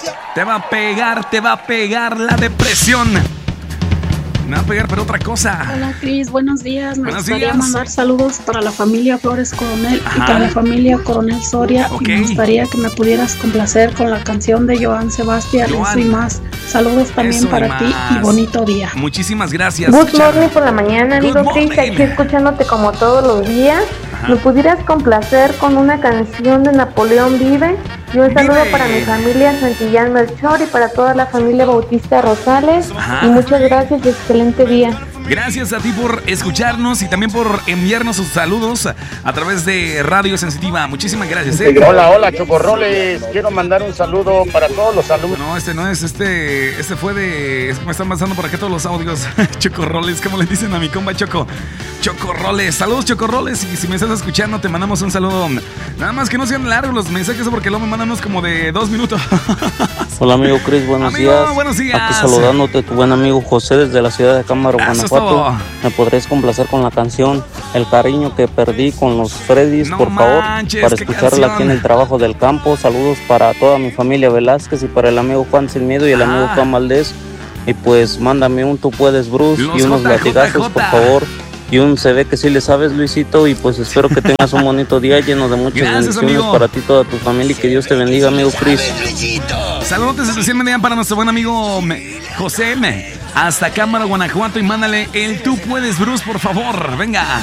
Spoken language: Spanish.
Te va a pegar la depresión. Me va a pegar, pero otra cosa. Hola Cris, buenos días. Me Buenos gustaría días. mandar saludos para la familia Flores Coronel Ajá. y para la familia Coronel Soria. Ok. Y me gustaría que me pudieras complacer con la canción de Joan Sebastián, Joan. Eso y Más. Saludos también Eso y para ti y más. bonito día. Muchísimas gracias. Good Chava. morning por la mañana, Good amigo Chris, morning. aquí escuchándote como todos los días. Ajá. ¿Me pudieras complacer con una canción de Napoleón Vive? Y un saludo Vive. para mi familia Santillán Melchor y para toda la familia Bautista Rosales. Ajá. Y muchas gracias y excelente día. Gracias a ti por escucharnos y también por enviarnos sus saludos a través de Radio Sensitiva. Muchísimas gracias. Hola, Chocorroles. Quiero mandar un saludo para todos los alumnos. No, este no es, este fue de... Me están pasando por acá todos los audios. Chocorroles, como le dicen a mi compa Choco. Chocorroles, saludos Chocorroles. Y si me estás escuchando, te mandamos un saludo. Nada más que no sean largos los mensajes porque luego me mandan unos como de 2 minutos. Hola amigo Chris, buenos Amigo, días. buenos días. Aquí saludándote tu buen amigo José desde la ciudad de Cámara, Eso es Guanajuato. todo. ¿Me podrías complacer con la canción El cariño que perdí con los Freddys, No por favor? manches, Para qué escucharla canción. aquí en el trabajo del campo. Saludos para toda mi familia Velázquez y para el amigo Juan Sin Miedo y el amigo Juan Valdés. Y pues mándame un Tú Puedes Bruce Los y unos latigazos, por favor. Y un Se Ve Que Sí Le Sabes, Luisito. Y pues espero que tengas un bonito día lleno de muchas Gracias, bendiciones amigo. para ti y toda tu familia. Y que Dios te bendiga, amigo Chris. Saludos especialmente para nuestro buen amigo José hasta Cámara, Guanajuato. Y mándale el Tú Puedes Bruce, por favor. Venga.